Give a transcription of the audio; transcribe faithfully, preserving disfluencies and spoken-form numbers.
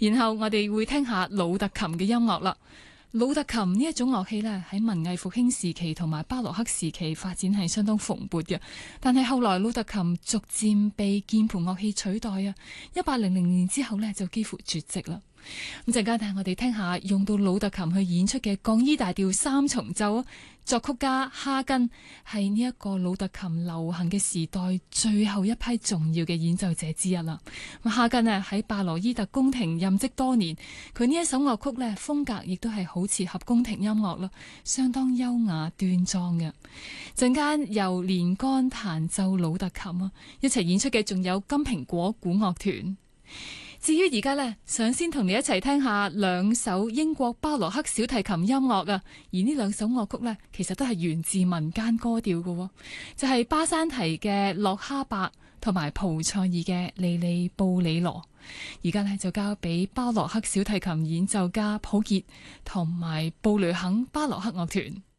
然後我哋會聽下魯特琴嘅音樂啦。魯特琴呢一種樂器呢，喺文藝復興時期同埋巴洛克時期發展係相當蓬勃嘅，但係後來魯特琴逐漸被鍵盤樂器取代啊！一八零零年之後呢，就幾乎絕跡啦。咁陣間帶我哋聽下用到魯特琴去演出嘅降 E 大調三重奏啊！作曲家哈根係呢一個魯特琴流行嘅時代最後一批重要嘅演奏者之一啦。咁哈根啊喺拜羅伊特宮廷任職多年，佢呢一首樂曲呢，風格亦都係好似合宮廷音樂咯，相當優雅端莊嘅。陣間由連杆彈奏魯特琴啊，一齊演出嘅仲有金蘋果古樂團。至於而家呢，想先同你一齊聽下兩首英國巴洛克小提琴音樂啊，而呢兩首樂曲呢，其實都係源自民間歌調嘅，就係、是、巴山提嘅洛哈伯同埋蒲塞爾嘅利利布里羅。而家呢，就交俾巴洛克小提琴演奏家普傑同埋布雷肯巴洛克樂團。